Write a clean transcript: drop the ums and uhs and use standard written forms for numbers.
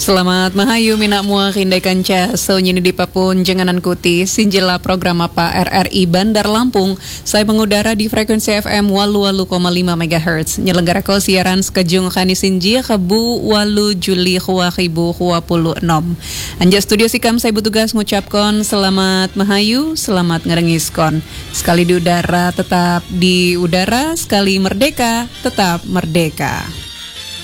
Selamat mahayu mina mua kindai kanca nyini di papun janganan kuti sinjela program apa RRI Bandar Lampung. Saya mengudara di frekuensi FM 88,5 MHz. Nyelenggara ko siaran sekejung kani sinji kebu 8 Juli 2026. Anja studio sikam saya bertugas ngucapkan selamat mahayu, selamat ngerengiskon. Sekali di udara tetap di udara, sekali merdeka tetap merdeka.